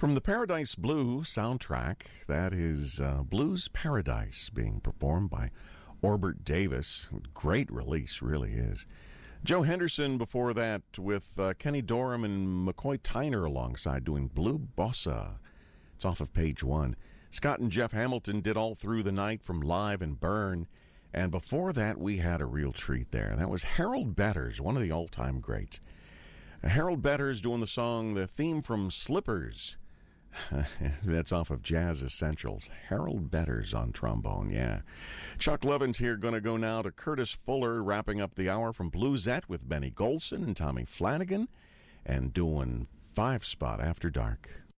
From the Paradise Blue soundtrack, that is Blues Paradise, being performed by Orbert Davis. Great release, really is. Joe Henderson before that with Kenny Dorham and McCoy Tyner alongside doing Blue Bossa. It's off of page one. Scott and Jeff Hamilton did All Through the Night from Live and Burn. And before that, we had a real treat there. That was Harold Betters, one of the all-time greats. Harold Betters doing the theme from Slippers. That's off of Jazz Essentials. Harold Betters on trombone, yeah. Chuck Levin's here, going to go now to Curtis Fuller, wrapping up the hour from Bluesette with Benny Golson and Tommy Flanagan, and doing 5 Spot After Dark.